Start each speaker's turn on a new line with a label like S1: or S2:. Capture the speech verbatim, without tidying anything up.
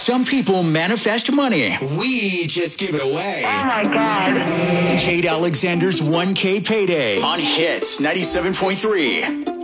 S1: Some people manifest money. We just give it away.
S2: Oh my God.
S1: Jade Alexander's one K Payday on Hits ninety-seven point three.